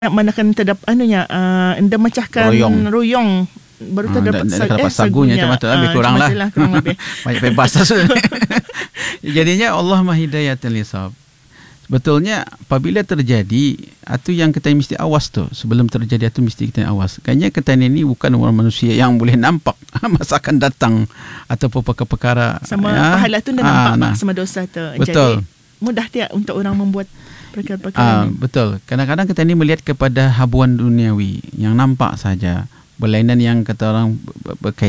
manakan terdapat anda macahkan ruyong baru terdapat dapat sagunya macam tu lebih kurang lah lebih. Banyak bebas jadinya Allah mahidayatan lisab. Sebetulnya apabila terjadi itu yang kita mesti awas tu. Sebelum terjadi itu mesti kita awas. Kayaknya kita ini bukan orang manusia yang boleh nampak masa akan datang ataupun perkara sama pahala tu dah nampak sama dosa tu. Betul. Jadi mudah dia untuk orang membuat perkara-perkara ini. Betul. Kadang-kadang kita ini melihat kepada habuan duniawi yang nampak saja. Berlainan yang kata orang berkaitan